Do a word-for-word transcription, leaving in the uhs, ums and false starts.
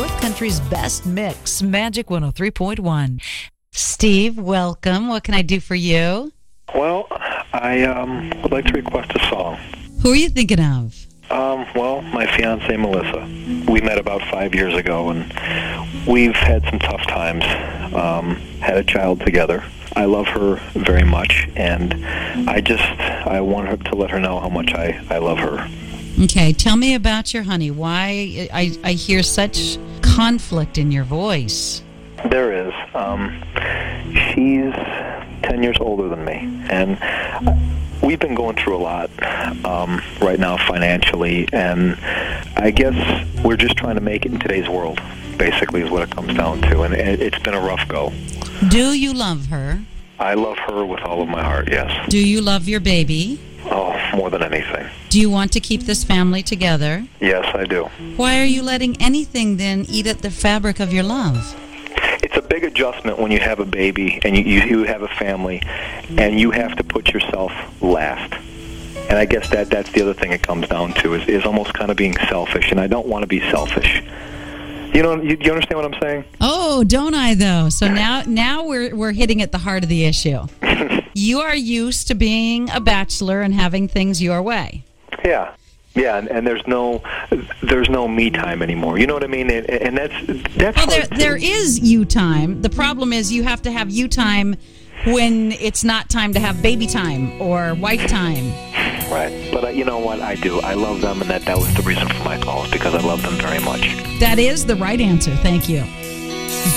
North Country's best mix, Magic one oh three point one. Steve, welcome. What can I do for you? Well, I um, would like to request a song. Who are you thinking of? Um, well, my fiancée, Melissa. We met about five years ago, and we've had some tough times. Um, had a child together. I love her very much, and I just, I want her to let her know how much I, I love her. Okay, tell me about your honey. Why, I, I hear such conflict in your voice. There is. Um, she's ten years older than me, and we've been going through a lot um, right now financially, and I guess we're just trying to make it in today's world, basically, is what it comes down to, and it, it's been a rough go. Do you love her? I love her with all of my heart, yes. Do you love your baby? Oh, more than anything. Do you want to keep this family together? Yes, I do. Why are you letting anything then eat at the fabric of your love? It's a big adjustment when you have a baby and you, you, you have a family, and you have to put yourself last. And I guess that that's the other thing it comes down to, is, is almost kind of being selfish, and I don't want to be selfish. You know, you, you understand what I'm saying? Oh, don't I, though? So now now we're we're hitting at the heart of the issue. You are used to being a bachelor and having things your way. Yeah. Yeah, and, and there's no there's no me time anymore. You know what I mean? And, and that's that's well, there there is you time. The problem is you have to have you time when it's not time to have baby time or wife time. Right. But uh, you know what? I do. I love them, and that, that was the reason for my call, is because I love them very much. That is the right answer. Thank you.